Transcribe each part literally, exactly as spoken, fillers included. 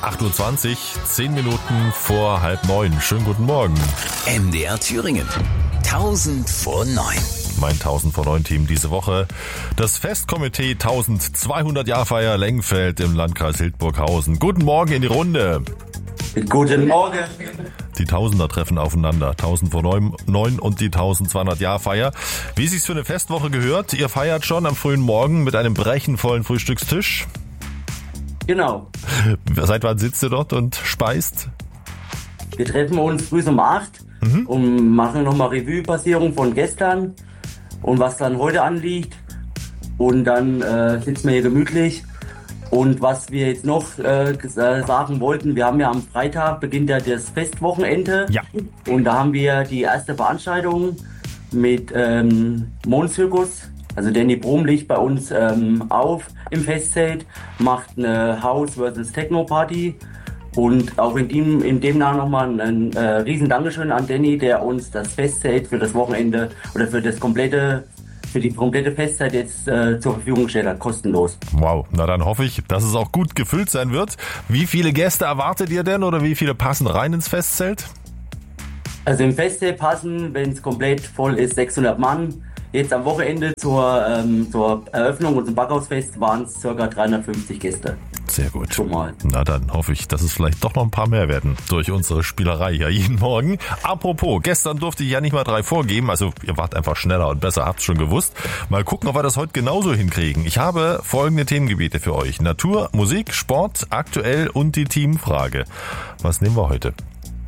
acht Uhr zwanzig, zehn Minuten vor halb neun. Schönen guten Morgen. M D R Thüringen. tausend vor neun. Mein tausend vor neun Team diese Woche. Das Festkomitee tausendzweihundert Jahrfeier Lengfeld im Landkreis Hildburghausen. Guten Morgen in die Runde. Guten Morgen. Die Tausender treffen aufeinander. tausend vor neun und die tausendzweihundert Jahrfeier. Wie sich's für eine Festwoche gehört, ihr feiert schon am frühen Morgen mit einem brechenvollen Frühstückstisch. Genau. Seit wann sitzt ihr dort und speist? Wir treffen uns früh um acht mhm. und machen nochmal Revue-Passierung von gestern und was dann heute anliegt. Und dann äh, sitzen wir hier gemütlich. Und was wir jetzt noch äh, sagen wollten, wir haben ja am Freitag beginnt ja das Festwochenende. Ja. Und da haben wir die erste Veranstaltung mit ähm, Mondzirkus. Also Danny Brum legt bei uns ähm, auf im Festzelt, macht eine House versus Techno Party. Und auch in dem, in dem Namen nochmal ein, ein äh, riesen Dankeschön an Danny, der uns das Festzelt für das Wochenende oder für das komplette für die komplette Festzeit jetzt äh, zur Verfügung gestellt hat, kostenlos. Wow, na dann hoffe ich, dass es auch gut gefüllt sein wird. Wie viele Gäste erwartet ihr denn oder wie viele passen rein ins Festzelt? Also im Festzelt passen, wenn es komplett voll ist, sechshundert Mann. Jetzt am Wochenende zur, ähm, zur Eröffnung und zum Backhausfest waren es ca. dreihundertfünfzig Gäste. Sehr gut. Schon mal. Na dann hoffe ich, dass es vielleicht doch noch ein paar mehr werden durch unsere Spielerei hier jeden Morgen. Apropos, gestern durfte ich ja nicht mal drei vorgeben, also ihr wart einfach schneller und besser, habt's schon gewusst. Mal gucken, ob wir das heute genauso hinkriegen. Ich habe folgende Themengebiete für euch. Natur, Musik, Sport, aktuell und die Teamfrage. Was nehmen wir heute?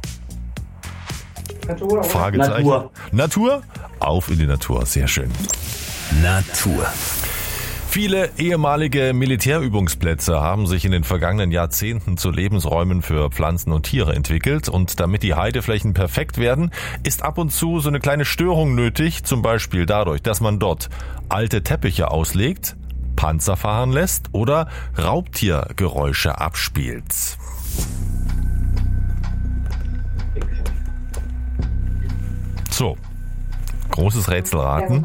Natur. Fragezeichen. Natur. Natur? Auf in die Natur, sehr schön. Natur. Viele ehemalige Militärübungsplätze haben sich in den vergangenen Jahrzehnten zu Lebensräumen für Pflanzen und Tiere entwickelt und damit die Heideflächen perfekt werden, ist ab und zu so eine kleine Störung nötig, zum Beispiel dadurch, dass man dort alte Teppiche auslegt, Panzer fahren lässt oder Raubtiergeräusche abspielt. So, großes Rätselraten.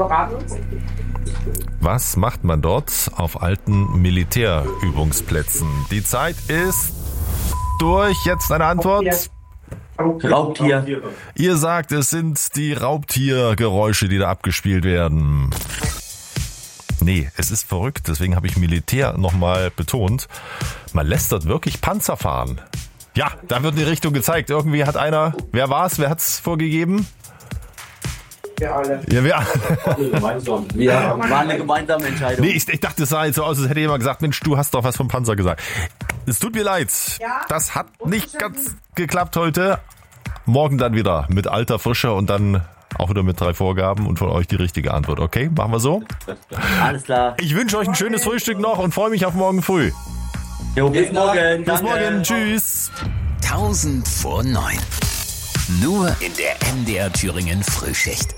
Was macht man dort auf alten Militärübungsplätzen? Die Zeit ist durch. Jetzt eine Antwort. Raubtier. Ihr sagt, es sind die Raubtiergeräusche, die da abgespielt werden. Nee, es ist verrückt. Deswegen habe ich Militär nochmal betont. Man lässt dort wirklich Panzer fahren. Ja, da wird eine Richtung gezeigt. Irgendwie hat einer, wer war's? Wer hat's vorgegeben? Wir alle. Ja, wir alle. Wir war eine gemeinsame Entscheidung. Nee, ich, ich dachte, es sah jetzt so aus, als hätte jemand gesagt, Mensch, du hast doch was vom Panzer gesagt. Es tut mir leid. Ja, das hat nicht ganz geklappt heute. Morgen dann wieder mit alter Frische und dann auch wieder mit drei Vorgaben und von euch die richtige Antwort. Okay, machen wir so? Alles klar. Ich wünsche euch ein schönes Frühstück noch und freue mich auf morgen früh. Jo, bis morgen. Bis morgen. Tschüss. tausend vor neun. Nur in der M D R Thüringen Frühschicht.